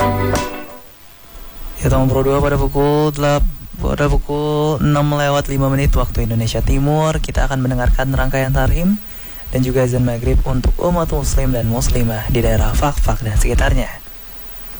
Ya, Tong Pro 2 pada pukul 6:05 waktu Indonesia Timur kita akan mendengarkan rangkaian tarhim dan juga azan maghrib untuk umat muslim dan muslimah di daerah Fak-Fak dan sekitarnya.